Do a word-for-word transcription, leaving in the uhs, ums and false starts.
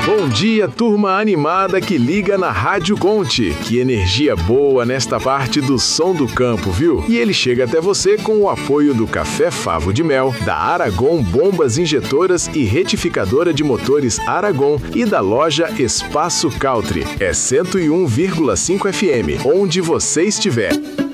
Bom dia, turma animada que liga na Rádio Conte. Que energia boa nesta parte do som do campo, viu? E ele chega até você com o apoio do Café Favo de Mel, da Aragon Bombas Injetoras e Retificadora de Motores Aragon e da loja Espaço Country. É cento e um vírgula cinco F M, onde você estiver.